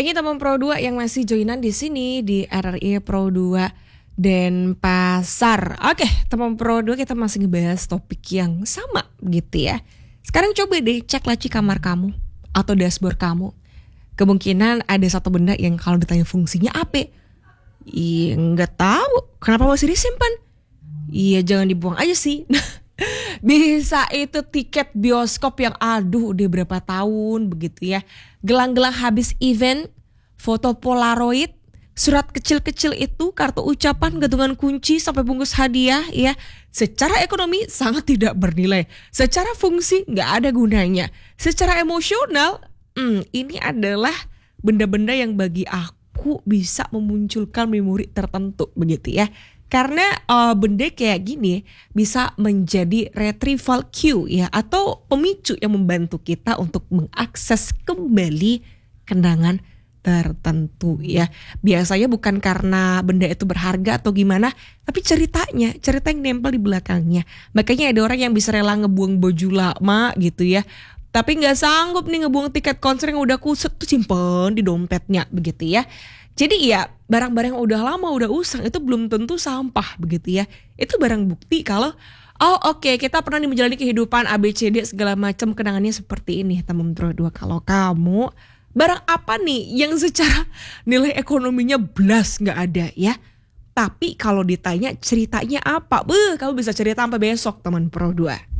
Ini teman Pro 2 yang masih joinan di sini di RRI Pro 2 Denpasar. Oke, teman Pro 2 kita masih ngebahas topik yang sama gitu ya. Sekarang coba deh cek laci kamar kamu atau dashboard kamu. Kemungkinan ada satu benda yang kalau ditanya fungsinya apa? Iya nggak tahu. Kenapa masih disimpan? Iya jangan dibuang aja sih. Bisa itu tiket bioskop yang udah berapa tahun begitu ya. Gelang-gelang habis event, foto polaroid, surat kecil-kecil itu, kartu ucapan, gantungan kunci sampai bungkus hadiah ya. Secara ekonomi sangat tidak bernilai. Secara fungsi nggak ada gunanya. Secara emosional, ini adalah benda-benda yang bagi aku bisa memunculkan memori tertentu begitu ya. Karena benda kayak gini bisa menjadi retrieval cue ya, atau pemicu yang membantu kita untuk mengakses kembali kenangan tertentu ya. Biasanya bukan karena benda itu berharga atau gimana, tapi cerita yang nempel di belakangnya. Makanya ada orang yang bisa rela ngebuang baju lama gitu ya, tapi nggak sanggup nih ngebuang tiket konser yang udah kusut tuh simpen di dompetnya begitu ya. Jadi ya barang-barang yang udah lama, udah usang itu belum tentu sampah begitu ya. Itu barang bukti kalau oke, kita pernah menjalani kehidupan ABCD segala macam, kenangannya seperti ini teman Pro 2. Kalau kamu, barang apa nih yang secara nilai ekonominya blas gak ada ya, tapi kalau ditanya ceritanya apa, kamu bisa cerita sampai besok teman Pro 2.